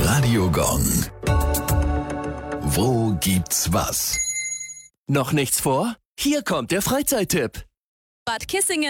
Radio Gong. Wo gibt's was? Noch nichts vor? Hier kommt der Freizeittipp. Bad Kissingen